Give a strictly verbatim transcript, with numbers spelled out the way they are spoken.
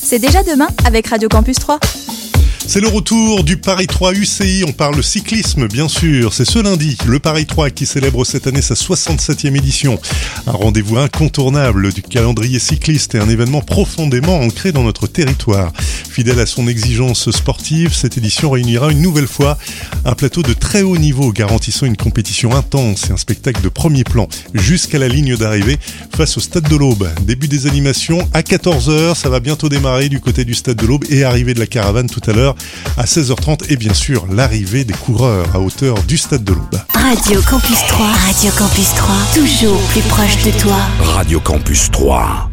C'est déjà demain avec Radio Campus trois. C'est le retour du Paris trois U C I, on parle cyclisme bien sûr, c'est ce lundi, le Paris trois qui célèbre cette année sa soixante-septième édition. Un rendez-vous incontournable du calendrier cycliste et un événement profondément ancré dans notre territoire. Fidèle à son exigence sportive, cette édition réunira une nouvelle fois un plateau de très haut niveau garantissant une compétition intense et un spectacle de premier plan jusqu'à la ligne d'arrivée face au Stade de l'Aube. Début des animations à quatorze heures, ça va bientôt démarrer du côté du Stade de l'Aube et arrivée de la caravane tout à l'heure à seize heures trente et bien sûr l'arrivée des coureurs à hauteur du Stade de l'Aube. Radio Campus trois, Radio Campus trois, toujours plus proche de toi. Radio Campus trois.